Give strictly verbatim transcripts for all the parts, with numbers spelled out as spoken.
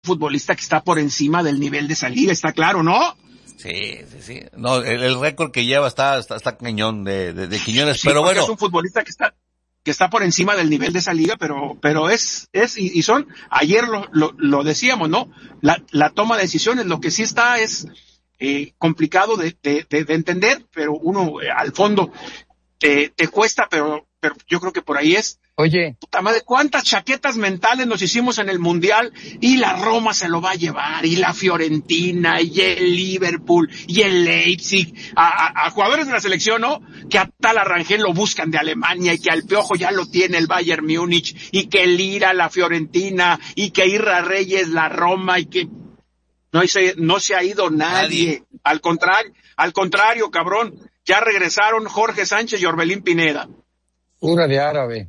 futbolista que está por encima del nivel de esa liga, está claro, ¿no? Sí, sí, sí. No, el, el récord que lleva está, está, está cañón de, de, de Quiñones, sí, pero bueno. Es un futbolista que está, que está por encima del nivel de esa liga, pero, pero es, es, y, y son, ayer lo, lo, lo decíamos, ¿no? La, la toma de decisiones, lo que sí está es, eh, complicado de, de, de, de entender, pero uno, eh, al fondo, te, te cuesta, pero, pero yo creo que por ahí es. Oye. Puta madre, cuántas chaquetas mentales nos hicimos en el Mundial, y la Roma se lo va a llevar, y la Fiorentina, y el Liverpool, y el Leipzig, a, a, a jugadores de la selección, ¿no? Que a tal Arrangel lo buscan de Alemania, y que al Piojo ya lo tiene el Bayern Múnich, y que Lira la Fiorentina, y que Irra Reyes la Roma, y que no se, no se ha ido nadie. nadie. Al contrario, al contrario, cabrón, ya regresaron Jorge Sánchez y Orbelín Pineda. Pura de árabe.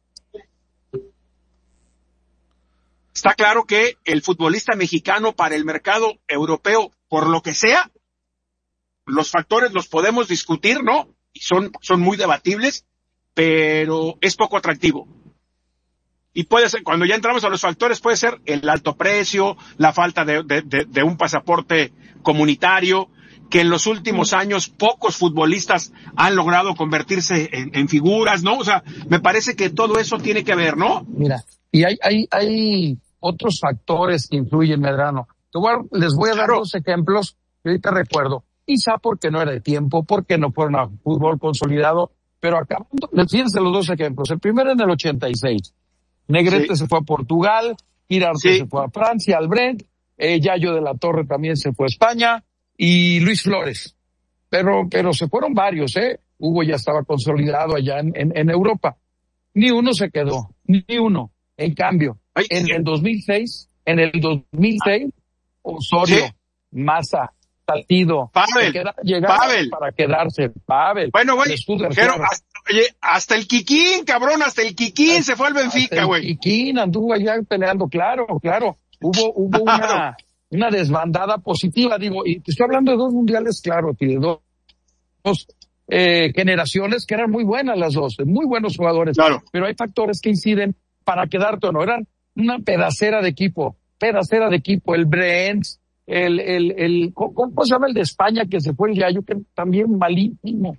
Está claro que el futbolista mexicano para el mercado europeo, por lo que sea, los factores los podemos discutir, ¿no? Y son, son muy debatibles, pero es poco atractivo. Y puede ser, cuando ya entramos a los factores, puede ser el alto precio, la falta de, de, de, de un pasaporte comunitario, que en los últimos años pocos futbolistas han logrado convertirse en, en figuras, ¿no? O sea, me parece que todo eso tiene que ver, ¿no? Mira, y hay, hay, hay otros factores que influyen, Medrano. Te voy a, les voy a dar claro. dos ejemplos que ahorita recuerdo. Quizá porque no era de tiempo, porque no fueron a fútbol consolidado, pero acabando, fíjense los dos ejemplos. El primero en el ochenta y seis. Negrete sí. se fue a Portugal, Girarte sí. se fue a Francia, al Brent, eh, Yayo de la Torre también se fue a España, y Luis Flores. Pero, pero se fueron varios, eh. Hugo ya estaba consolidado allá en, en, en Europa. Ni uno se quedó, ni uno. En cambio, Ay, en sí. el dos mil seis, en el dos mil seis, Osorio, ¿sí? Maza, Saltido, Pavel, queda, llegaron Pavel. para quedarse, Pavel. Bueno, güey, pero hasta, oye, hasta el Kikín, cabrón, hasta el Kikín hasta, se fue al Benfica, güey. El Kikín anduvo allá peleando, claro, claro. Hubo, hubo una, una desbandada positiva, digo, y te estoy hablando de dos mundiales, claro, de dos, dos eh, generaciones que eran muy buenas las dos, muy buenos jugadores. Claro. Pero hay factores que inciden para quedarte o no. Eran una pedacera de equipo, pedacera de equipo, el Brent, el, el, el, ¿cómo se llama el de España que se fue el Yayo, que también malísimo?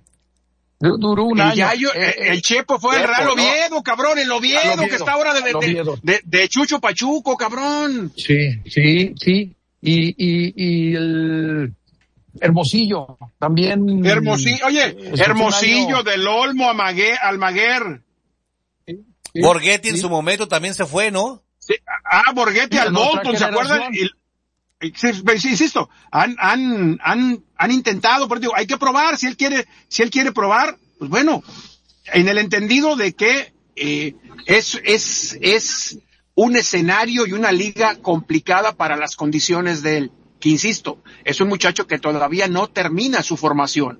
Duró un el año. Yayo, eh, el, el Chepo fue Chepo, el Real Oviedo, ¿no? Cabrón, el Oviedo, Oviedo, que está ahora de, de, de, de, de Chucho Pachuco, cabrón. Sí, sí, sí. Y, y, y el Hermosillo, también. Hermosillo, oye, Hermosillo, del Olmo, Almaguer, Almaguer. Sí, Borghetti sí. en su momento también se fue, ¿no? Sí, ah, Borghetti al Bolton, ¿se acuerdan? Y, Sí, sí, insisto, han, han, han, han intentado, pero digo, hay que probar, si él quiere, si él quiere probar, pues bueno, en el entendido de que, eh, es, es, es un escenario y una liga complicada para las condiciones de él, que insisto, es un muchacho que todavía no termina su formación.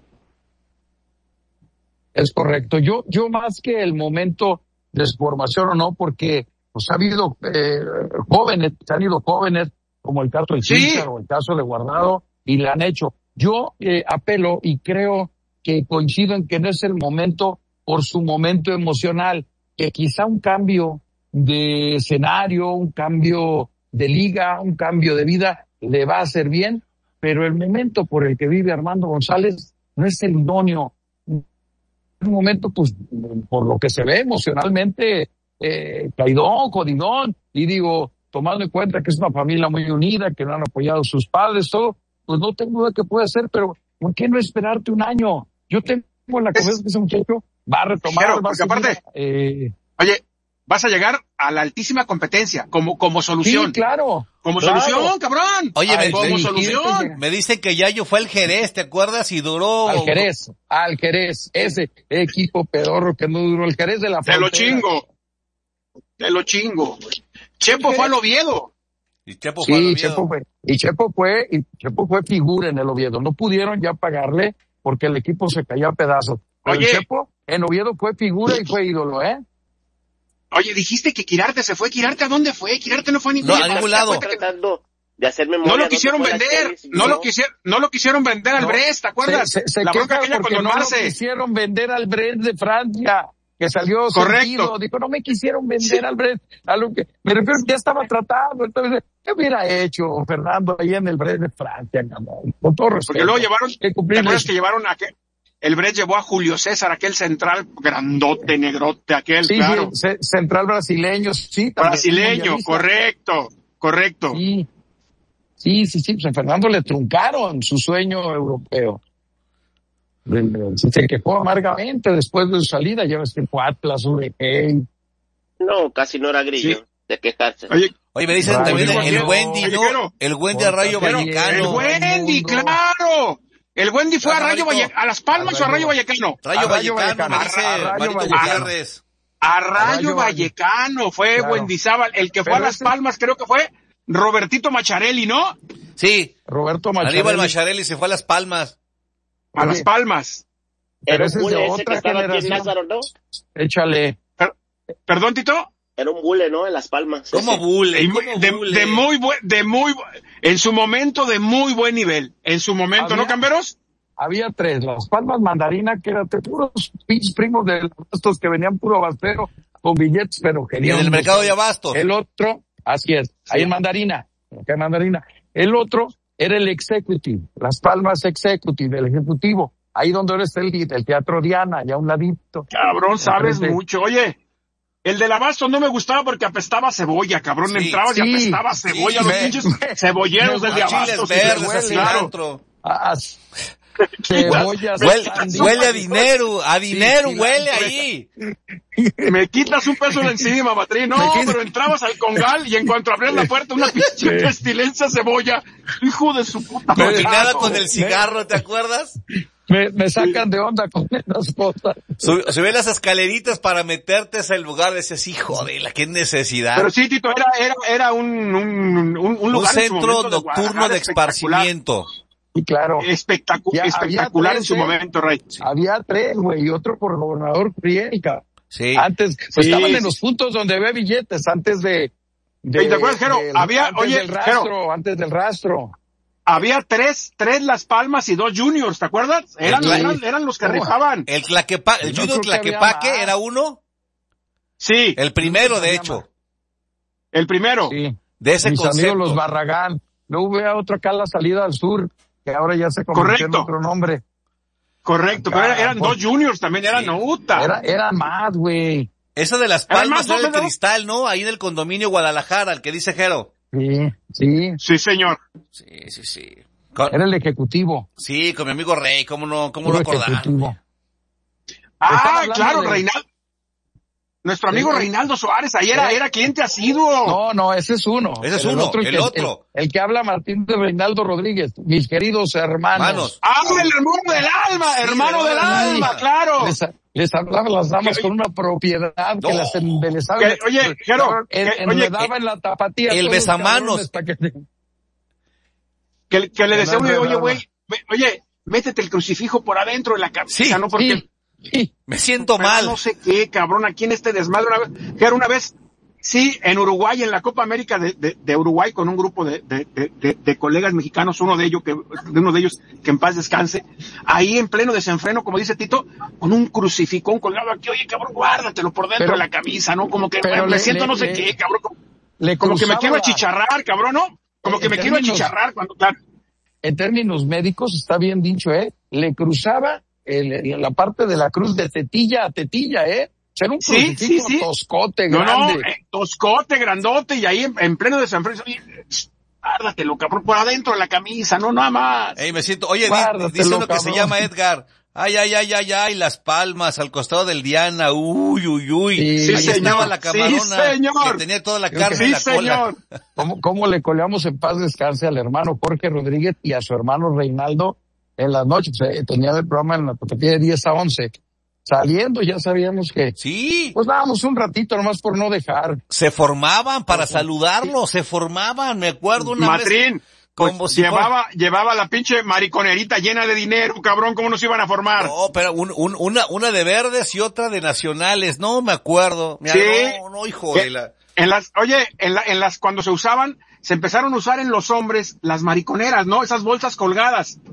Es correcto, yo, yo más que el momento de su formación o no, porque, pues ha habido, eh, jóvenes, se han ido jóvenes, como el caso de César sí. o el caso de Guardado, y la han hecho. Yo eh, apelo y creo que coincido en que no es el momento por su momento emocional, que quizá un cambio de escenario, un cambio de liga, un cambio de vida le va a hacer bien, pero el momento por el que vive Armando González no es el idóneo. Un momento, pues, por lo que se ve emocionalmente, eh, caidón, jodidón, y digo, tomando en cuenta que es una familia muy unida, que no han apoyado a sus padres, todo, pues no tengo duda que puede hacer, pero ¿por qué no esperarte un año? Yo tengo la cabeza que ese muchacho va a retomar. Claro, va porque a seguir, aparte, eh, oye, vas a llegar a la altísima competencia, como, como solución. Sí, claro. Como claro. solución, cabrón. Oye, Ay, me, como me, solución. Me dicen que Yayo fue al Jerez, ¿te acuerdas? Y duró. Al Jerez, al Jerez, ese equipo pedorro que no duró, el Jerez de la Te lo chingo. Te lo chingo. Chepo fue al Oviedo. Y Chepo sí, fue al Oviedo. Chepo fue, y Chepo fue, y Chepo fue figura en el Oviedo. No pudieron ya pagarle porque el equipo se cayó a pedazos. Pero Oye, Chepo en Oviedo fue figura y fue ídolo, ¿eh? Oye, dijiste que Quirarte se fue. ¿Quirarte a dónde fue? Quirarte no fue a ningún, no, a ningún lado. Tratando de hacer memoria. No lo quisieron vender. No, no lo quisieron, no lo quisieron vender al no, Brest, ¿te acuerdas? Se, se, se la bronca aquella porque cuando no Marce. lo quisieron vender al Brest de Francia. que salió Correcto. sentido, dijo, no me quisieron vender sí. al Brest, a lo que, me refiero, ya estaba tratado, entonces, ¿qué hubiera hecho Fernando ahí en el Brest de Francia, cabrón? Con todo respeto. Porque luego llevaron, ¿te acuerdas que llevaron a que el Brest llevó a Julio César, aquel central grandote, negrote, aquel, sí, claro. Sí, central brasileño, sí. Brasileño, correcto, correcto. Sí, sí, sí, sí, pues a Fernando le truncaron su sueño europeo. Se quejó amargamente después de su salida, ya ves que fue Atlas, U D G. No, casi no era grillo sí. de quejarse. Oye, Oye me dicen Rayo, también el Rayo, Wendy, ¿no? El Wendy a Rayo Vallecano. El Wendy, claro. El Wendy fue a Rayo Vallecano, ¿a Las Palmas o a Rayo Vallecano? Rayo Vallecano, me dice Marito Gutiérrez. A Rayo Vallecano fue claro. Wendizábal. El que fue Pero a Las ese... Palmas creo que fue Robertito Macharelli, ¿no? Sí. Roberto Macharelli. Aníbal Macharelli se fue a Las Palmas. A Las Palmas. Pero ese es de otra generación. Lázaro, ¿no? Échale. Per, ¿Perdón, Tito? Era un bule, ¿no? En Las Palmas. ¿Cómo bule? ¿Cómo de, bule? De muy buen, de muy, en su momento de muy buen nivel. En su momento, había, ¿no, Camberos? Había tres. Las Palmas Mandarina, que eran puros pinches primos de estos que venían puro abastero con billetes, pero querían. Y en el mercado de abastos. El otro, así es, sí. Ahí en Mandarina. Acá en Mandarina. El otro era el Executive. Las Palmas Executive, el ejecutivo. Ahí donde eres el, el Teatro Diana, ya a un ladito. Cabrón, sabes mucho. Oye, el del abasto no me gustaba porque apestaba cebolla, cabrón. Sí, Entrabas sí, y apestaba cebolla, sí, los pinches cebolleros del de abasto. Verdes, cilantro. Cebollas. Huele, huele a dinero, a dinero, sí, huele ahí. Me quitas un peso de encima, Matrín. No, pero entrabas al congal y en cuanto abrías la puerta, una pinche pestilencia cebolla. Hijo de su puta madre. Combinada con el cigarro, ¿te acuerdas? Me, me sacan de onda con esas cosas. Subí las escaleritas para meterte a el lugar, decías, hijo de la, qué necesidad. Pero sí, Tito, era, era, era un, un, un, un lugar. Un centro nocturno de, de esparcimiento. Sí, claro. Espectacu ya, espectacular tres, en su momento, Rey. Sí. Había tres, güey, y otro por gobernador Priérica. Sí. Antes, pues sí, estaban sí. en los puntos donde había billetes, antes de... de ¿Te acuerdas, Jero? De, había, antes oye, del rastro, Jero. antes del rastro. Había tres, tres Las Palmas y dos Juniors, ¿te acuerdas? Eran, el, eran, eran los que oh, rifaban. El Tlaquepa, el judo Tlaquepaque era uno. Sí. El primero, de hecho. El primero. Sí. De ese Mis concepto. amigos los Barragán. Luego hubo otro acá en la salida al sur, que ahora ya se convirtió en otro nombre. Correcto, acá, pero eran, eran dos Juniors también, eran sí. Uta. Era, eran más, güey. Esa de Las Palmas era el Cristal, ¿no? Ahí en el condominio Guadalajara, el que dice Jero. Sí, sí. Sí, señor. Sí, sí, sí. Con... Era el ejecutivo. Sí, con mi amigo Rey, cómo no, cómo no acordar. Ah, claro, de... Reinaldo. Nuestro amigo sí. Reinaldo Suárez, ahí era, era cliente asiduo. No, no, ese es uno. Ese es uno, el otro. El, el, otro. El, el que habla Martín de Reinaldo Rodríguez, mis queridos hermanos. Manos. Ah, el hermano del alma, sí, hermano del alma, alma, claro. Les, les hablaban las damas con una propiedad no. que las embelezaban. Que, oye, Jero, enredaba en la tapatía. El besamanos. Que, que, que le decía uno, oye, güey, oye, métete el crucifijo por adentro de la cabeza, sí, ¿no? Porque... Sí. Sí. Me siento pero mal. No sé qué, cabrón, aquí en este desmadre una vez, que era una vez, sí, en Uruguay, en la Copa América de, de, de Uruguay, con un grupo de, de, de, de colegas mexicanos, uno de ellos que, de uno de ellos que en paz descanse, ahí en pleno desenfreno, como dice Tito, con un crucificón colgado aquí, oye, cabrón, guárdatelo por dentro pero, de la camisa, ¿no? Como que me le, siento le, no sé le, qué, cabrón, como, le como que me quiero achicharrar, cabrón, ¿no? Como que me quiero achicharrar cuando, claro. En términos médicos, está bien dicho, ¿eh? Le cruzaba El, la parte de la cruz de tetilla a tetilla, ¿eh? Era un sí, sí, sí. toscote no, grande. No, eh, toscote grandote y ahí en, en pleno de San Francisco, guárdatelo, cabrón, por adentro de la camisa, no nada más. Ey, me siento, oye, guárdatelo, dice uno que cabrón. Se llama Edgar. Ay, ay, ay, ay, ay, Las Palmas, al costado del Diana, uy, uy, uy. Sí, ahí señor. estaba la camarona, sí, señor. que tenía toda la carne sí, en la señor. cola. ¿Cómo, cómo le coleamos en paz descanse al hermano Jorge Rodríguez y a su hermano Reinaldo? En las noches, eh, tenía el programa en la tapatía de diez a once. Saliendo ya sabíamos que... Sí. Pues dábamos un ratito nomás por no dejar. Se formaban para saludarlo, sí. se formaban, me acuerdo una Matrín, vez. Pues como si llevaba, por... llevaba la pinche mariconerita llena de dinero, cabrón, ¿cómo nos iban a formar? No, pero un, un, una, una de verdes y otra de nacionales, no me acuerdo. Mira, sí. No, no, hijo de la... En las, oye, en, la, en las, cuando se usaban, se empezaron a usar en los hombres las mariconeras, ¿no? Esas bolsas colgadas.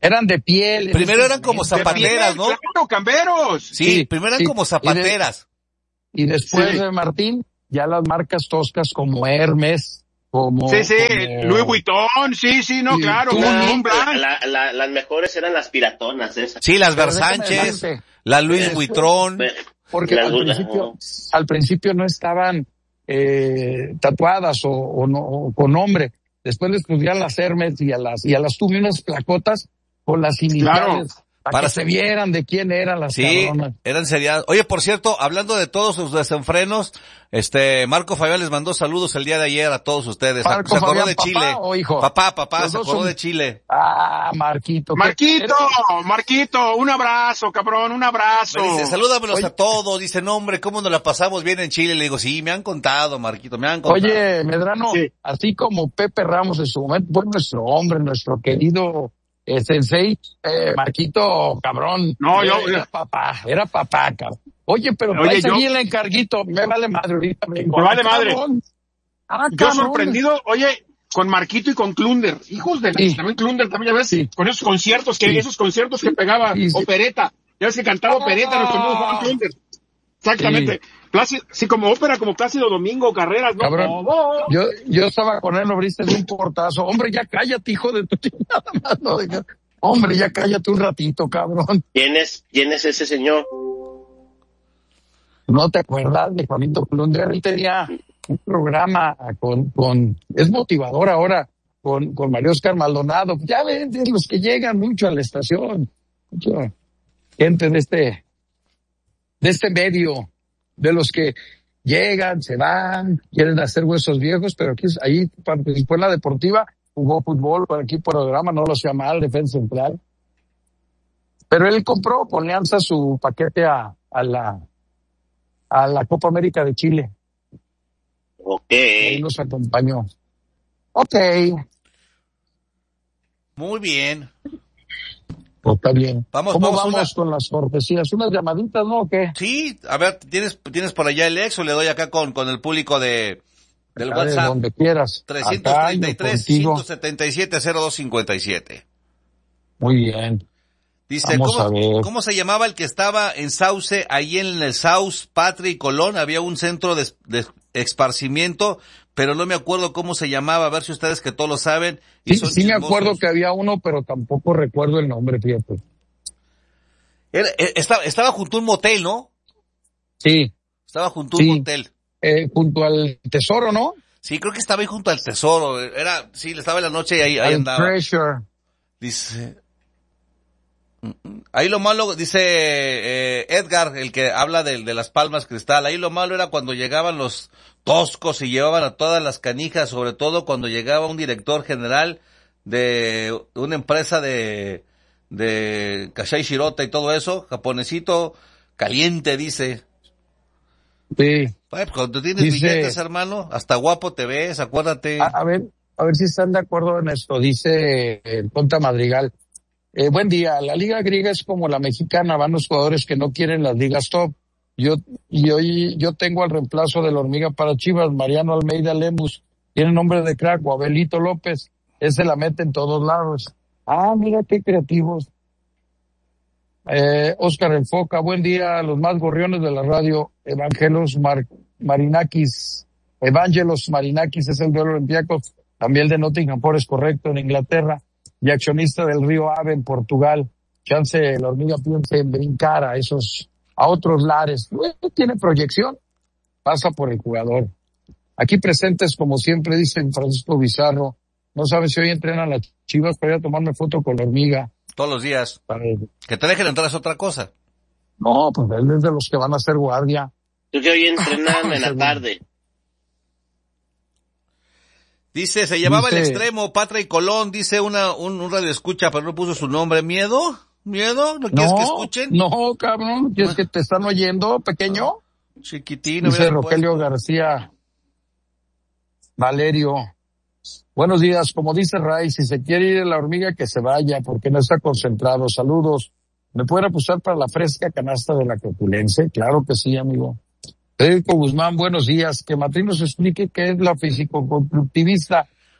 Eran de piel. Primero eran como zapateras, ¿no? Claro, camberos. Sí, sí primero eran sí. como zapateras. Y, de, y después sí. de Martín, ya las marcas toscas como Hermes, como... Sí, sí, como, Louis Vuitton, sí, sí, no, y claro. tú, Con La, Montblanc. la, la, las mejores eran las piratonas esas. Sí, las Pero déjame Versánchez, decirte, la Louis después- Vuitton. Porque Las al burlas, principio, ¿no? al principio no estaban eh, tatuadas o, o no o con nombre. Después les pusieron las Hermes y a las y a las tuve unas placotas con las iniciales para, Para- que se vieran de quién eran las Sí, cabronas. eran seriadas. Oye, por cierto, hablando de todos sus desenfrenos, este, Marco Fabián les mandó saludos el día de ayer a todos ustedes. Marco Se acordó Fabián, de ¿papá Chile. o hijo? Papá, papá, Los se dos acordó son- de Chile. Ah, Marquito. ¿qué? Marquito, Marquito, un abrazo, cabrón, un abrazo. Me dice, salúdamelos Oye. a todos. Dice, no, hombre, ¿cómo nos la pasamos bien en Chile? Le digo, sí, me han contado, Marquito, me han contado. Oye, Medrano, Sí. así como Pepe Ramos en su momento fue nuestro hombre, nuestro querido eh, sensei, eh, Marquito, cabrón. No, eh, yo- Era papá, era papá, cabrón. Oye, pero Oye, traes yo- ahí el encarguito, me vale madre ahorita. Me, Me vale madre. Ah, Yo cabrón. sorprendido, oye, con Marquito y con Klunder, hijos de la, Sí. también Klunder, también ya ves, Sí. con esos conciertos que, Sí. esos conciertos que pegaba Sí, sí. opereta, ya ves que cantaba opereta, nuestro amigo Juan Klunder. Exactamente. Plácido, sí, como ópera, como Plácido Domingo, Carreras, ¿no? Cabrón. Oh, Yo, yo estaba con él, lo abriste de un portazo. Hombre, ya cállate, hijo de tu chingada madre, no dejas- Hombre, ya cállate un ratito, cabrón. ¿Quién es, quién es ese señor? ¿No te acuerdas de Juanito Klunder? Él tenía un programa con, con, es motivador ahora, con, con Mario Oscar Maldonado. Ya ven, de los que llegan mucho a la estación. Mucho gente de este, de este medio, de los que llegan, se van, quieren hacer huesos viejos, pero aquí, ahí participó en la deportiva, jugó fútbol con el equipo de programa, no lo hacía mal, defensa central. Pero él compró con Alianza su paquete a, a la, a la Copa América de Chile. Ok. Ahí nos acompañó. Ok. Muy bien. Pues está bien. Vamos, ¿Cómo vamos vamos, una- con las cortesías? ¿Unas llamaditas, no? ¿O qué? Sí, a ver, ¿tienes, tienes por allá el ex o le doy acá con, con el público de, del Acá de WhatsApp? donde quieras. trescientos treinta y tres, ciento setenta y siete, cero dos cincuenta y siete. Muy bien. Dice, Vamos a ¿cómo, ver. ¿cómo se llamaba el que estaba en Sauce, ahí en el South, Patria y Colón? Había un centro de, de esparcimiento, pero no me acuerdo cómo se llamaba, a ver si ustedes que todos lo saben. Y Sí, son sí me chismosos. acuerdo que había uno, pero tampoco recuerdo el nombre, fíjate. Era- eh, estaba, estaba junto a un motel, ¿no? Sí, Estaba junto a Sí. un motel. eh, junto al Tesoro, ¿no? Sí, creo que estaba ahí junto al tesoro. Era, sí, estaba en la noche y ahí, ahí Al andaba. Treasure. Dice, ahí lo malo, dice eh, Edgar, el que habla de, de las Palmas Cristal, ahí lo malo era cuando llegaban los toscos y llevaban a todas las canijas, sobre todo cuando llegaba un director general de una empresa de, de Kashai Shirota y todo eso, japonesito, caliente, dice. Sí. Ay, pues cuando tienes Dice- billetes, hermano, hasta guapo te ves, acuérdate. A, a ver, a ver si están de acuerdo en esto. Dice el Ponta Madrigal. Eh, buen día. La liga griega es como la mexicana. Van los jugadores que no quieren las ligas top. Yo, y hoy yo tengo al reemplazo de la hormiga para Chivas, Mariano Almeida Lemus. Tiene nombre de crack, o Abelito López. Ese la mete en todos lados. Ah, mira qué creativos. Eh, Oscar El Foca, buen día a los más gorriones de la radio. Evangelos Mar- Marinakis. Evangelos Marinakis es el de Olympiacos. También el de Nottingham Forest, correcto, en Inglaterra. Y accionista del Río Ave en Portugal. Chance, la hormiga piensa en brincar a esos, a otros lares. Bueno, tiene proyección. Pasa por el jugador. Aquí presentes, como siempre, dicen Francisco Bizarro. No sabes si hoy entrenan las Chivas para ir a tomarme foto con la hormiga. Todos los días. Para- Que te dejen entrar es otra cosa. No, pues él es de los que van a hacer guardia. Yo que hoy entrenan en la tarde. Dice, se llamaba Dice- el extremo, Patra y Colón, dice una, un, un radio escucha, pero no puso su nombre. ¿Miedo? ¿Miedo? ¿No quieres No, que escuchen? no, cabrón. ¿Quieres que te están oyendo, pequeño? Chiquitino. Dice hubiera Rogelio puesto. García Valerio. Buenos días. Como dice Ray, si se quiere ir a la hormiga, que se vaya, porque no está concentrado. Saludos. ¿Me pueden apostar para la fresca canasta de la Copulense? Claro que sí, amigo. Federico Guzmán, buenos días. Que Matrín nos explique qué es la fisicoconstructivista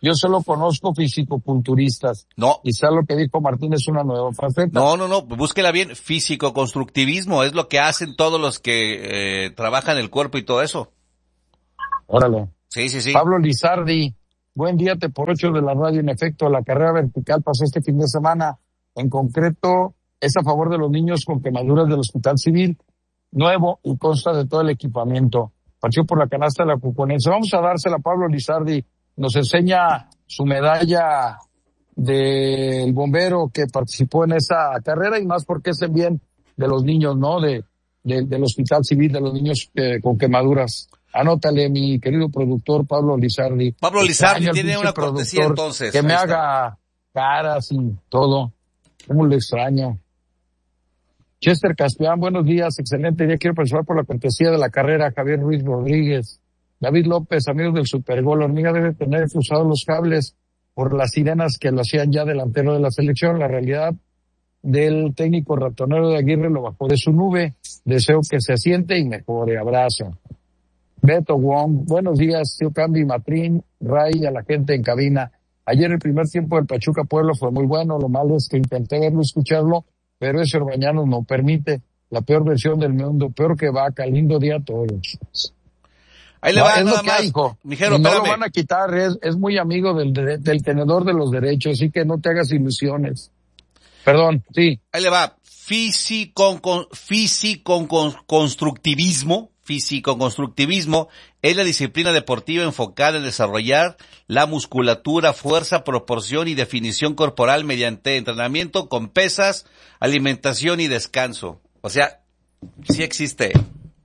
Yo solo conozco fisicoculturistas. No. Quizá lo que dijo Martín es una nueva faceta. No, no, no, búsquela bien. Físico-constructivismo es lo que hacen todos los que eh, trabajan el cuerpo y todo eso. Órale. Sí, sí, sí. Pablo Lizardi, buen día, te por ocho de la radio. En efecto, la carrera vertical pasó este fin de semana. En concreto, es a favor de los niños con quemaduras del Hospital Civil nuevo y consta de todo el equipamiento. Partió por la canasta de la Cuconense. Vamos a dársela a Pablo Lizardi. Nos enseña su medalla del bombero que participó en esa carrera y más porque es el bien de los niños, ¿no? De, de del Hospital Civil, de los niños eh, con quemaduras. Anótale, mi querido productor Pablo Lizardi. Pablo Lizardi tiene una cortesía entonces. Que me haga caras y todo. ¿Cómo le extraño? Chester Caspián, buenos días, excelente día. Quiero participar por la cortesía de la carrera. Javier Ruiz Rodríguez. David López, amigos del Supergol, la hormiga debe tener cruzados los cables por las sirenas que lo hacían ya delantero de la selección. La realidad del técnico ratonero de Aguirre lo bajó de su nube. Deseo que se asiente y mejore. Abrazo. Beto Wong, buenos días, tío Cambi, Matrín, Ray, a la gente en cabina. Ayer el primer tiempo del Pachuca Pueblo fue muy bueno, lo malo es que intenté verlo, escucharlo, pero ese Orbañanos no permite. La peor versión del mundo, peor que Vaca, lindo día a todos. Ahí le no, va, es nada lo que más. hay, hijo. Mijero, no espérame. lo van a quitar, es, es muy amigo del, de, del tenedor de los derechos, así que no te hagas ilusiones. Perdón, sí. Ahí le va. Físico, con, físico con, constructivismo, físico constructivismo es la disciplina deportiva enfocada en desarrollar la musculatura, fuerza, proporción y definición corporal mediante entrenamiento con pesas, alimentación y descanso. O sea, sí existe.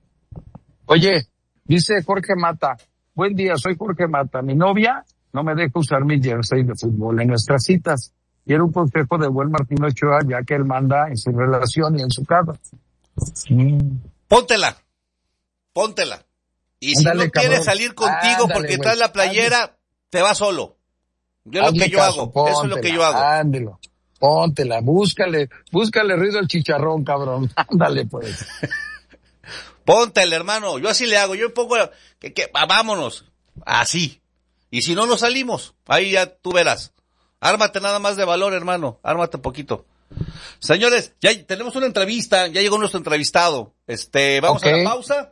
Oye, dice Jorge Mata, buen día, soy Jorge Mata. Mi novia no me deja usar mi jersey de fútbol en nuestras citas. Y era un consejo de buen Martín Ochoa, ya que él manda en su relación y en su casa. Mm. Póntela, póntela. Y si Ándale, no quieres cabrón. salir contigo Ándale, porque güey. traes la playera, Ándale. te vas solo. Yo es lo Hazle que yo caso, hago, póntela, eso es lo que yo hago. Ándelo, póntela, búscale, búscale ruido al chicharrón, cabrón. Ándale, pues. Póntela, hermano, yo así le hago, yo pongo, que, que, vámonos, así. Y si no nos salimos, ahí ya tú verás. Ármate nada más de valor, hermano, ármate poquito. Señores, ya tenemos una entrevista, ya llegó nuestro entrevistado. Este, ¿vamos Okay. a la pausa?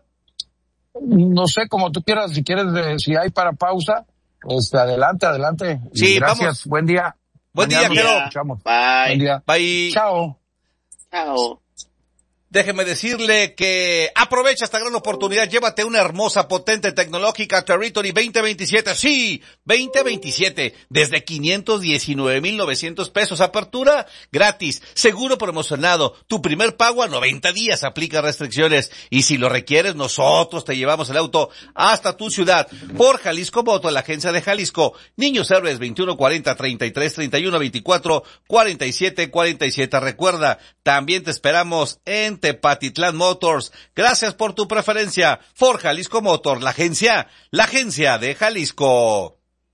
No sé, como tú quieras, si quieres, eh, si hay para pausa, pues adelante, adelante. Y Sí, gracias, vamos. buen día. Buen día, Mañana nos Jero. escuchamos. Bye. Buen día. Bye. Chao. Chao. Déjeme decirle que aprovecha esta gran oportunidad, llévate una hermosa, potente, tecnológica Territory veinte veintisiete, sí, veinte veintisiete, desde quinientos diecinueve mil novecientos pesos, apertura gratis, seguro promocionado, tu primer pago a noventa días, aplica restricciones, y si lo requieres, nosotros te llevamos el auto hasta tu ciudad, por Jalisco Moto, la agencia de Jalisco, Niños Héroes veintiuno cuarenta, treinta y tres, treinta y uno, veinticuatro, cuarenta y siete, cuarenta y siete, recuerda, también te esperamos en Tepatitlán Motors. Gracias por tu preferencia. Ford Jalisco Motors, la agencia, la agencia de Jalisco.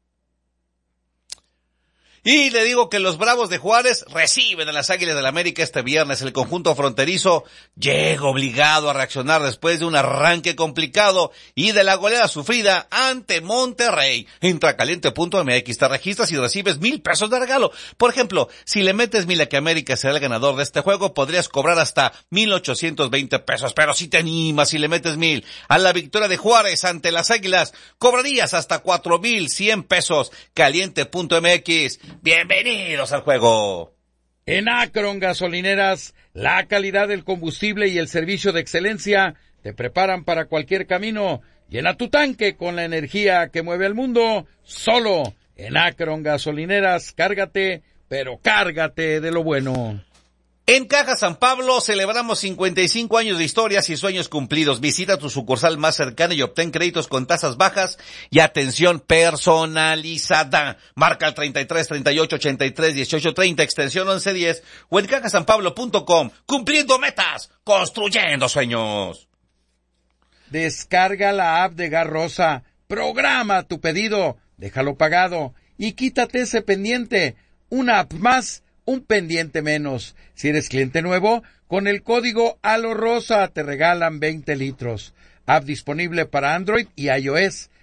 Y le digo que los Bravos de Juárez reciben a las Águilas del América este viernes. El conjunto fronterizo llega obligado a reaccionar después de un arranque complicado y de la goleada sufrida ante Monterrey. Entra a caliente punto eme equis, te registras y recibes mil pesos de regalo. Por ejemplo, si le metes mil a que América será el ganador de este juego, podrías cobrar hasta mil ochocientos veinte pesos. Pero si te animas y le metes mil a la victoria de Juárez ante las Águilas, cobrarías hasta cuatro mil cien pesos. caliente punto eme equis. Bienvenidos al juego. En Akron Gasolineras, la calidad del combustible y el servicio de excelencia te preparan para cualquier camino. Llena tu tanque con la energía que mueve al mundo. Solo en Akron Gasolineras, cárgate, pero cárgate de lo bueno. En Caja San Pablo celebramos cincuenta y cinco años de historias y sueños cumplidos. Visita tu sucursal más cercana y obtén créditos con tasas bajas y atención personalizada. Marca el treinta y tres, treinta y ocho, ochenta y tres, dieciocho, treinta, extensión once diez o en caja san pablo punto com. Cumpliendo metas, construyendo sueños. Descarga la app de Garrosa, programa tu pedido, déjalo pagado y quítate ese pendiente. Una app más, un pendiente menos. Si eres cliente nuevo, con el código ALOROSA te regalan veinte litros. App disponible para Android y iOS.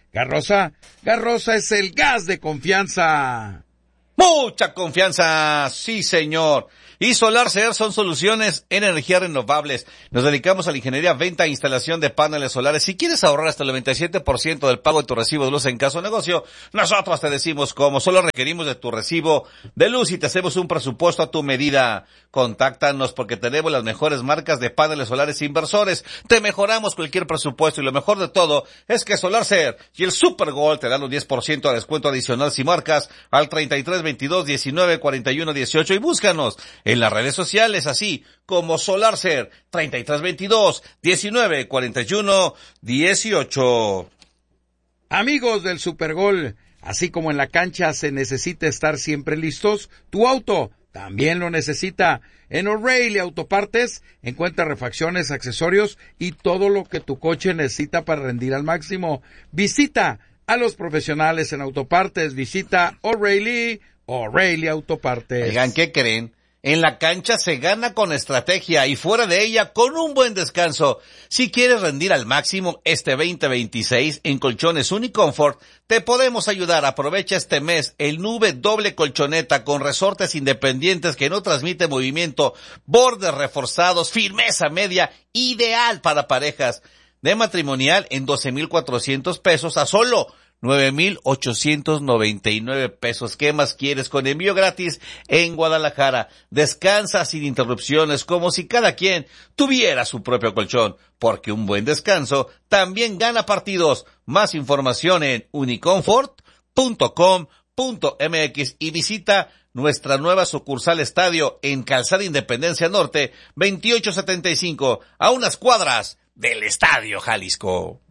Garrosa, Garrosa es el gas de confianza. Mucha confianza, sí señor. Y SolarCer son soluciones en energías renovables. Nos dedicamos a la ingeniería, venta e instalación de paneles solares. Si quieres ahorrar hasta el noventa y siete por ciento del pago de tu recibo de luz en caso de negocio, nosotros te decimos cómo. Solo requerimos de tu recibo de luz y te hacemos un presupuesto a tu medida. Contáctanos porque tenemos las mejores marcas de paneles solares inversores. Te mejoramos cualquier presupuesto y lo mejor de todo es que SolarCer y el Super Gold te dan un diez por ciento de descuento adicional si marcas al treinta y tres veintidós diecinueve cuarenta y uno dieciocho y búscanos en las redes sociales, así como SolarCer, treinta y tres veintidós diecinueve cuarenta y uno dieciocho. Amigos del Supergol, así como en la cancha se necesita estar siempre listos, tu auto también lo necesita. En O'Reilly Autopartes encuentra refacciones, accesorios y todo lo que tu coche necesita para rendir al máximo. Visita a los profesionales en autopartes, visita O'Reilly, O'Reilly Autopartes. Oigan, ¿qué creen? En la cancha se gana con estrategia y fuera de ella con un buen descanso. Si quieres rendir al máximo este veinte veintiséis en Colchones Unicomfort, te podemos ayudar. Aprovecha este mes el Nube doble colchoneta con resortes independientes que no transmite movimiento, bordes reforzados, firmeza media, ideal para parejas. De matrimonial en doce mil cuatrocientos pesos a solo nueve mil ochocientos noventa y nueve pesos. ¿Qué más quieres? Con envío gratis en Guadalajara. Descansa sin interrupciones como si cada quien tuviera su propio colchón, porque un buen descanso también gana partidos. Más información en unicomfort punto com punto m x y visita nuestra nueva sucursal estadio en Calzada Independencia Norte veintiocho setenta y cinco, a unas cuadras del Estadio Jalisco.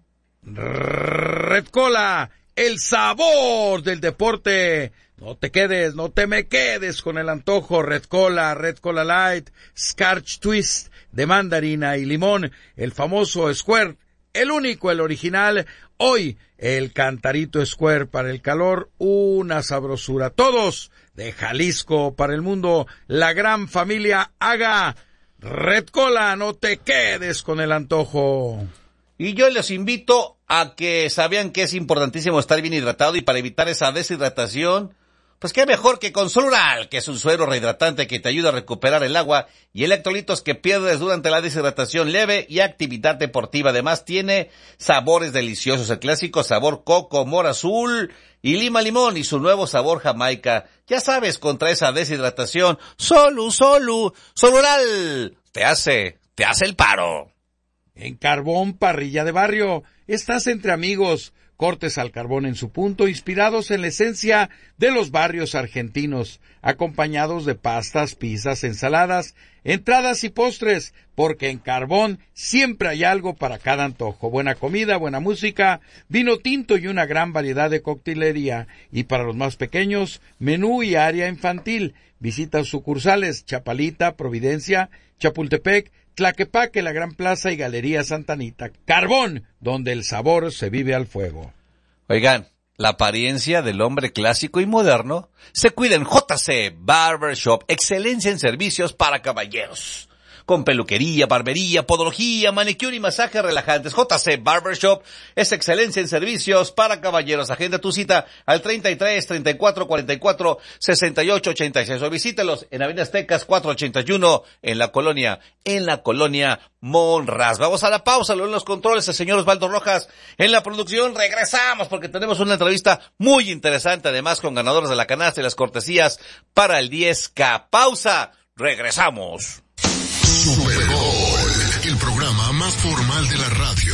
Red Cola, el sabor del deporte. No te quedes, no te me quedes con el antojo. Red Cola, Red Cola Light, Scotch Twist de mandarina y limón, el famoso Squirt, el único, el original. Hoy, el Cantarito Squirt para el calor, una sabrosura. Todos de Jalisco para el mundo, la gran familia Haga. Red Cola, no te quedes con el antojo. Y yo les invito a que sabían que es importantísimo estar bien hidratado y para evitar esa deshidratación, pues qué mejor que con Solural, que es un suero rehidratante que te ayuda a recuperar el agua y electrolitos que pierdes durante la deshidratación leve y actividad deportiva. Además tiene sabores deliciosos, el clásico sabor coco, mora azul y lima limón y su nuevo sabor jamaica. Ya sabes, contra esa deshidratación, Solu, Solu, Solural, te hace, te hace el paro. En Carbón Parrilla de Barrio, estás entre amigos, cortes al carbón en su punto, inspirados en la esencia de los barrios argentinos, acompañados de pastas, pizzas, ensaladas, entradas y postres, porque en Carbón siempre hay algo para cada antojo. Buena comida, buena música, vino tinto y una gran variedad de coctelería. Y para los más pequeños, menú y área infantil. Visita sucursales Chapalita, Providencia, Chapultepec, Tlaquepaque, la Gran Plaza y Galería Santa Anita. Carbón, donde el sabor se vive al fuego. Oigan, la apariencia del hombre clásico y moderno se cuida en J C Barbershop, excelencia en servicios para caballeros. Con peluquería, barbería, podología, manicure y masajes relajantes. J C Barbershop es excelencia en servicios para caballeros. Agenda tu cita al treinta y tres, treinta y cuatro, cuarenta y cuatro, sesenta y ocho, ochenta y seis o visítelos en Avenida Aztecas cuatrocientos ochenta y uno en la colonia, en la colonia Monraz. Vamos a la pausa, luego en los controles el señor Osvaldo Rojas. En la producción regresamos porque tenemos una entrevista muy interesante, además con ganadores de la canasta y las cortesías para el diez K. Pausa, regresamos. Super Gol, el programa más formal de la radio.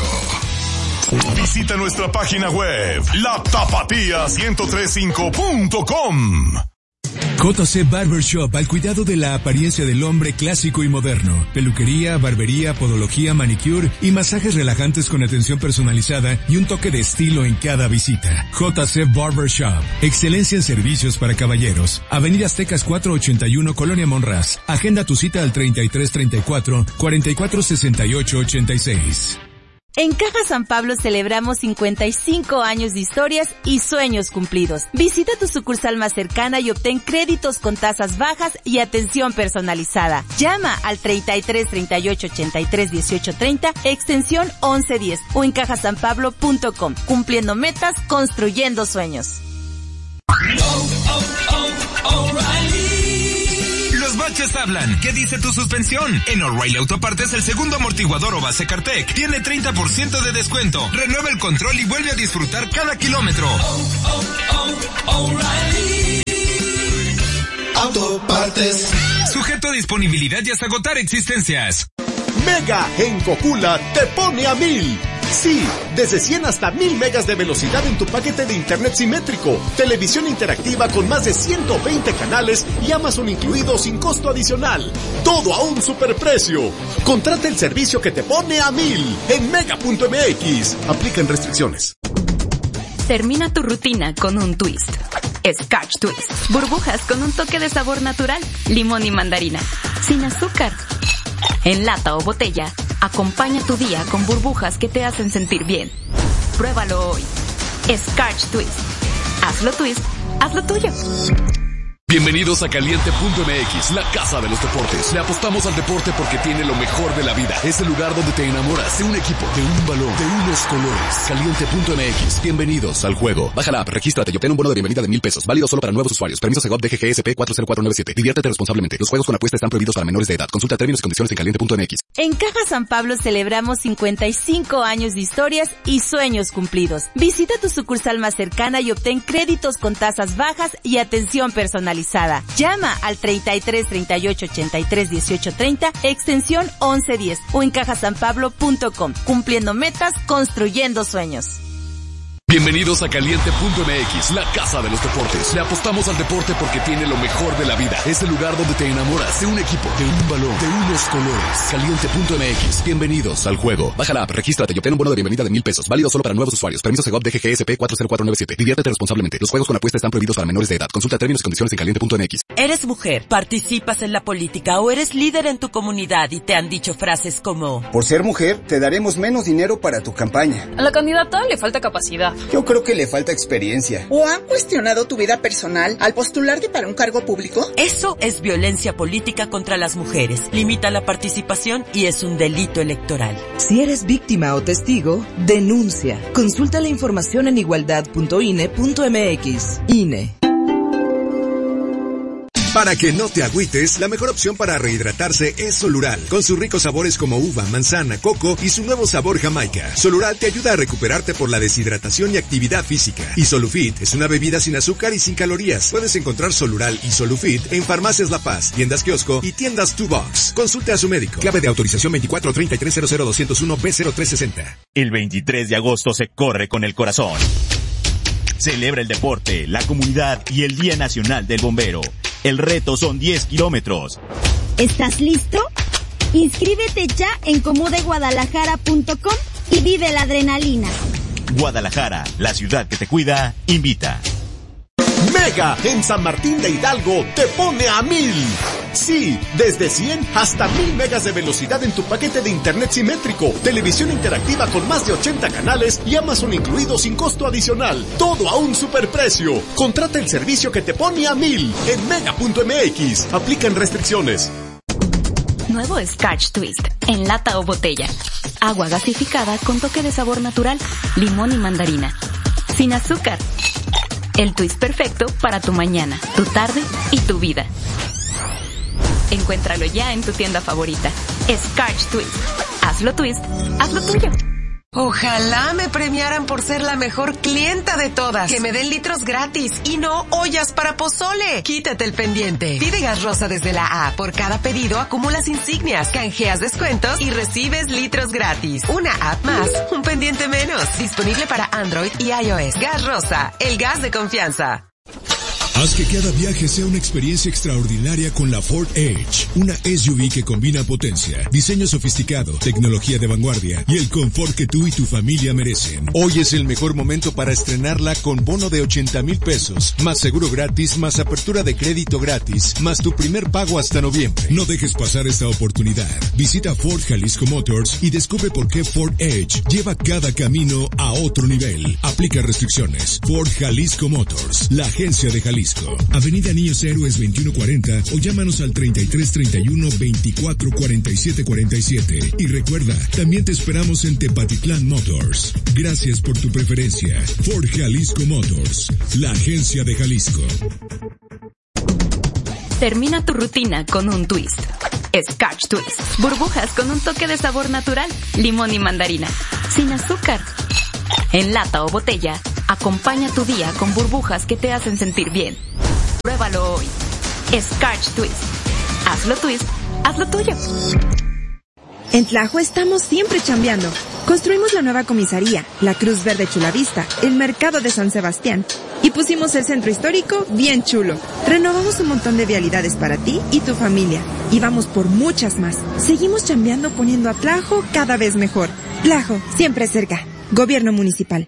Visita nuestra página web, la tapatía ciento tres punto cinco punto com. J C Barbershop, al cuidado de la apariencia del hombre clásico y moderno. Peluquería, barbería, podología, manicure y masajes relajantes con atención personalizada y un toque de estilo en cada visita. J C Barbershop, excelencia en servicios para caballeros. Avenida Aztecas cuatrocientos ochenta y uno, Colonia Monraz. Agenda tu cita al treinta y tres, treinta y cuatro, cuarenta y cuatro, sesenta y ocho, ochenta y seis. En Caja San Pablo celebramos cincuenta y cinco años de historias y sueños cumplidos. Visita tu sucursal más cercana y obtén créditos con tasas bajas y atención personalizada. Llama al treinta y tres, treinta y ocho, ochenta y tres, dieciocho, treinta, extensión once diez o en caja san pablo punto com. Cumpliendo metas, construyendo sueños. Los baches hablan. ¿Qué dice tu suspensión? En O'Reilly Autopartes el segundo amortiguador o base Cartec tiene treinta por ciento de descuento. Renueva el control y vuelve a disfrutar cada kilómetro. Oh, oh, oh, O'Reilly Autopartes. Sujeto a disponibilidad y hasta agotar existencias. Mega en Cocula te pone a mil. Sí, desde cien hasta mil megas de velocidad en tu paquete de internet simétrico, televisión interactiva con más de ciento veinte canales y Amazon incluido sin costo adicional. Todo a un superprecio. Contrata el servicio que te pone a mil en mega punto m x. Aplican restricciones. Termina tu rutina con un twist. Scotch Twist. Burbujas con un toque de sabor natural, limón y mandarina. Sin azúcar. En lata o botella, acompaña tu día con burbujas que te hacen sentir bien. Pruébalo hoy. Scotch Twist. Hazlo twist, hazlo tuyo. Bienvenidos a Caliente punto m x, la casa de los deportes. Le apostamos al deporte porque tiene lo mejor de la vida. Es el lugar donde te enamoras de un equipo, de un balón, de unos colores. Caliente punto m x. Bienvenidos al juego. Baja la app, regístrate y obtén un bono de bienvenida de mil pesos. Válido solo para nuevos usuarios. Permiso Segov D G G S P cuatro cero cuatro nueve siete. Diviértete responsablemente. Los juegos con apuesta están prohibidos para menores de edad. Consulta términos y condiciones en caliente punto m x. En Caja San Pablo celebramos cincuenta y cinco años de historias y sueños cumplidos. Visita tu sucursal más cercana y obtén créditos con tasas bajas y atención personalizada. Llama al treinta y tres, treinta y ocho, ochenta y tres, dieciocho, treinta, extensión once diez o en caja san pablo punto com. Cumpliendo metas, construyendo sueños. Bienvenidos a Caliente punto m x, la casa de los deportes. Le apostamos al deporte porque tiene lo mejor de la vida. Es el lugar donde te enamoras de un equipo, de un balón, de unos colores. Caliente punto m x. Bienvenidos al juego. Baja la app, regístrate y obtén un bono de bienvenida de mil pesos. Válido solo para nuevos usuarios. Permiso Segov D G G S P cuatro cero cuatro nueve siete. Diviértete responsablemente. Los juegos con apuesta están prohibidos para menores de edad. Consulta términos y condiciones en caliente punto m x. ¿Eres mujer, participas en la política o eres líder en tu comunidad y te han dicho frases como: por ser mujer, te daremos menos dinero para tu campaña? A la candidata le falta capacidad. Yo creo que le falta experiencia. ¿O han cuestionado tu vida personal al postularte para un cargo público? Eso es violencia política contra las mujeres. Limita la participación y es un delito electoral. Si eres víctima o testigo, denuncia. Consulta la información en igualdad punto i n e punto m x. I N E. Para que no te agüites, la mejor opción para rehidratarse es Solural, con sus ricos sabores como uva, manzana, coco y su nuevo sabor Jamaica. Solural te ayuda a recuperarte por la deshidratación y actividad física. Y Solufit es una bebida sin azúcar y sin calorías. Puedes encontrar Solural y Solufit en Farmacias La Paz, tiendas kiosco y tiendas Two Box. Consulte a su médico. Clave de autorización veinticuatro treinta y tres cero cero doscientos uno B cero tres sesenta. El veintitrés de agosto se corre con el corazón. Celebra el deporte, la comunidad y el Día Nacional del Bombero. El reto son diez kilómetros. ¿Estás listo? Inscríbete ya en comude guadalajara punto com y vive la adrenalina. Guadalajara, la ciudad que te cuida, invita. Mega en San Martín de Hidalgo te pone a mil. Sí, desde cien hasta mil megas de velocidad en tu paquete de internet simétrico, televisión interactiva con más de ochenta canales y Amazon incluido sin costo adicional. Todo a un superprecio. Contrata el servicio que te pone a mil en mega punto m x. Aplican restricciones. Nuevo Scotch Twist, en lata o botella. Agua gasificada con toque de sabor natural, limón y mandarina. Sin azúcar. El twist perfecto para tu mañana, tu tarde y tu vida. Encuéntralo ya en tu tienda favorita. Scotch Twist. Hazlo twist, hazlo tuyo. Ojalá me premiaran por ser la mejor clienta de todas. Que me den litros gratis y no ollas para pozole. Quítate el pendiente. Pide Gas Rosa desde la A. Por cada pedido acumulas insignias, canjeas descuentos y recibes litros gratis. Una app más, un pendiente menos. Disponible para Android y iOS. Gas Rosa, el gas de confianza. Haz que cada viaje sea una experiencia extraordinaria con la Ford Edge, una S U V que combina potencia, diseño sofisticado, tecnología de vanguardia y el confort que tú y tu familia merecen. Hoy es el mejor momento para estrenarla con bono de ochenta mil pesos, más seguro gratis, más apertura de crédito gratis, más tu primer pago hasta noviembre. No dejes pasar esta oportunidad. Visita Ford Jalisco Motors y descubre por qué Ford Edge lleva cada camino a otro nivel. Aplica restricciones. Ford Jalisco Motors, la agencia de Jalisco. Avenida Niños Héroes veintiuno cuarenta o llámanos al treinta y tres treinta y uno veinticuatro cuarenta y siete cuarenta y siete. Y recuerda, también te esperamos en Tepatitlán Motors. Gracias por tu preferencia. Ford Jalisco Motors, la agencia de Jalisco. Termina tu rutina con un twist. Scotch Twist. Burbujas con un toque de sabor natural. Limón y mandarina. Sin azúcar. En lata o botella, acompaña tu día con burbujas que te hacen sentir bien. Pruébalo hoy. Scotch Twist. Hazlo twist, hazlo tuyo. En Tlajo estamos siempre chambeando. Construimos la nueva comisaría, la Cruz Verde Chulavista, el mercado de San Sebastián. Y pusimos el centro histórico bien chulo. Renovamos un montón de vialidades para ti y tu familia. Y vamos por muchas más. Seguimos chambeando poniendo a Tlajo cada vez mejor. Tlajo, siempre cerca. Gobierno municipal.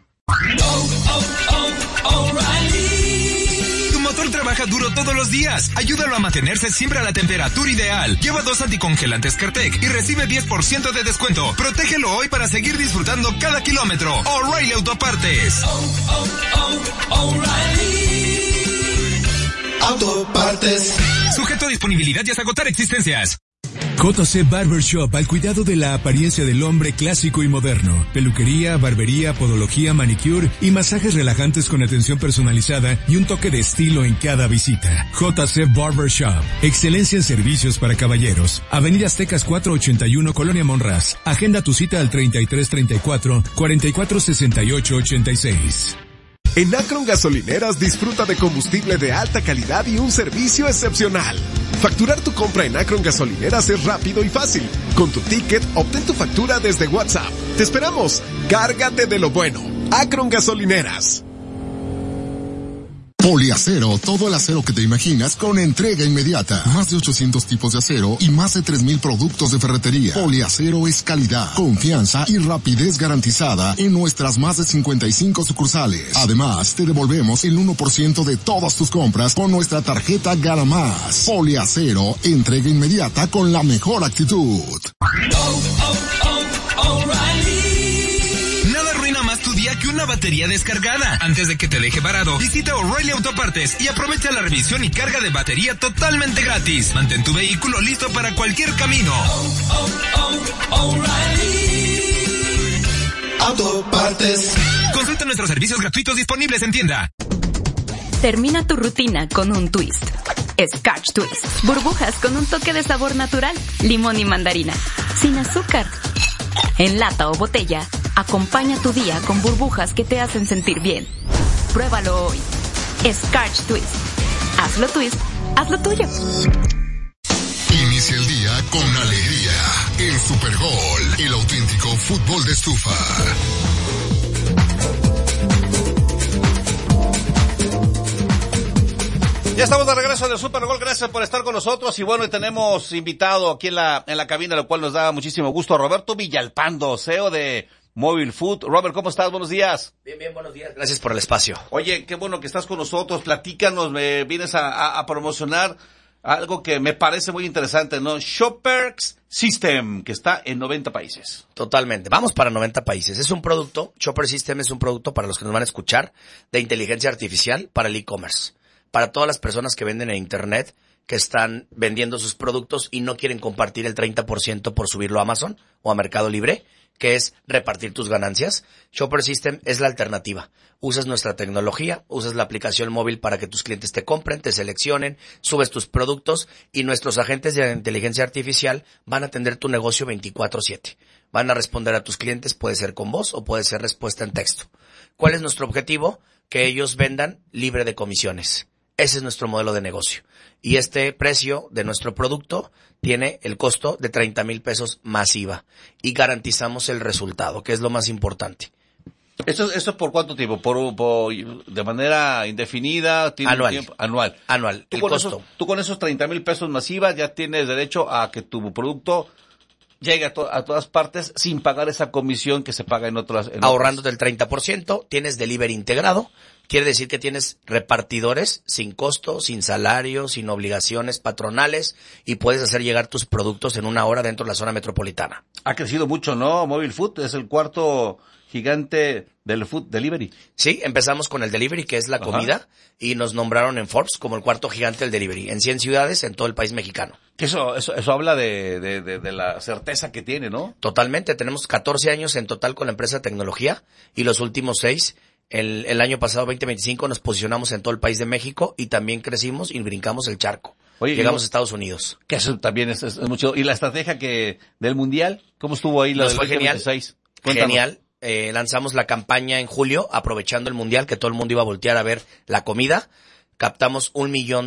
Tu motor trabaja duro todos los días. Ayúdalo a mantenerse siempre a la temperatura ideal. Lleva dos anticongelantes Cartec y recibe diez por ciento de descuento. Protégelo hoy para seguir disfrutando cada kilómetro. O'Reilly Autopartes. Autopartes. Sujeto a disponibilidad y hasta agotar existencias. J C Barbershop, al cuidado de la apariencia del hombre clásico y moderno. Peluquería, barbería, podología, manicure y masajes relajantes con atención personalizada y un toque de estilo en cada visita. J C Barbershop, excelencia en servicios para caballeros. Avenida Aztecas cuatrocientos ochenta y uno, Colonia Monraz. Agenda tu cita al treinta y tres treinta y cuatro, cuarenta y cuatro sesenta y ocho ochenta y seis. En Akron Gasolineras disfruta de combustible de alta calidad y un servicio excepcional. Facturar tu compra en Akron Gasolineras es rápido y fácil. Con tu ticket, obtén tu factura desde WhatsApp. ¡Te esperamos! ¡Cárgate de lo bueno! Akron Gasolineras. Poliacero, todo el acero que te imaginas con entrega inmediata. Más de ochocientos tipos de acero y más de tres mil productos de ferretería. Poliacero es calidad, confianza y rapidez garantizada en nuestras más de cincuenta y cinco sucursales. Además, te devolvemos el uno por ciento de todas tus compras con nuestra tarjeta Gana Más. Poliacero, entrega inmediata con la mejor actitud. Tu día que una batería descargada. Antes de que te deje varado, visita O'Reilly Autopartes y aprovecha la revisión y carga de batería totalmente gratis. Mantén tu vehículo listo para cualquier camino. Oh, oh, oh, O'Reilly Autopartes. Consulta nuestros servicios gratuitos disponibles en tienda. Termina tu rutina con un twist. Scotch Twist. Burbujas con un toque de sabor natural. Limón y mandarina. Sin azúcar. En lata o botella, acompaña tu día con burbujas que te hacen sentir bien. Pruébalo hoy. Scotch Twist. Hazlo twist, hazlo tuyo. Inicia el día con alegría. El Supergol, el auténtico fútbol de estufa. Ya estamos de regreso del Super Gol, gracias por estar con nosotros y bueno, y tenemos invitado aquí en la en la cabina, lo cual nos da muchísimo gusto, a Roberto Villalpando, C E O de Mobile Food. Robert, ¿cómo estás? Buenos días. Bien, bien, buenos días, gracias por el espacio. Oye, qué bueno que estás con nosotros, platícanos, me vienes a, a, a promocionar algo que me parece muy interesante, ¿no? Shoppers System, que está en noventa países. Totalmente, vamos para noventa países. Es un producto, Shopper System es un producto para los que nos van a escuchar, de inteligencia artificial para el e-commerce. Para todas las personas que venden en internet, que están vendiendo sus productos y no quieren compartir el treinta por ciento por subirlo a Amazon o a Mercado Libre, que es repartir tus ganancias, Shopper System es la alternativa. Usas nuestra tecnología, usas la aplicación móvil para que tus clientes te compren, te seleccionen, subes tus productos y nuestros agentes de inteligencia artificial van a atender tu negocio veinticuatro siete. Van a responder a tus clientes, puede ser con voz o puede ser respuesta en texto. ¿Cuál es nuestro objetivo? Que ellos vendan libre de comisiones. Ese es nuestro modelo de negocio. Y este precio de nuestro producto tiene el costo de treinta mil pesos más I V A. Y garantizamos el resultado, que es lo más importante. ¿Eso, eso por cuánto tiempo? ¿Por, por de manera indefinida? ¿Tiene Anual. Tiempo? Anual. Anual. ¿Tú El con, costo. esos, tú con esos treinta mil pesos masivas ya tienes derecho a que tu producto llegue a, to- a todas partes sin pagar esa comisión que se paga en otras. En Ahorrándote el treinta por ciento, tienes delivery integrado. Quiere decir que tienes repartidores sin costo, sin salario, sin obligaciones patronales y puedes hacer llegar tus productos en una hora dentro de la zona metropolitana. Ha crecido mucho, ¿no? Mobile Food es el cuarto gigante del food delivery. Sí, empezamos con el delivery, que es la Ajá. comida, y nos nombraron en Forbes como el cuarto gigante del delivery, en cien ciudades en todo el país mexicano. Que eso, eso, eso habla de, de, de, de la certeza que tiene, ¿no? Totalmente, tenemos catorce años en total con la empresa de tecnología y los últimos seis, el, el año pasado veinte veinticinco nos posicionamos en todo el país de México y también crecimos y brincamos el charco. Oye, Llegamos no, a Estados Unidos. Que eso también es, es mucho. ¿Y la estrategia que del Mundial? ¿Cómo estuvo ahí la Nos del fue genial. veinte veintiséis? Cuéntanos. Genial. Eh, lanzamos la campaña en julio, aprovechando el Mundial, que todo el mundo iba a voltear a ver la comida. Captamos un millón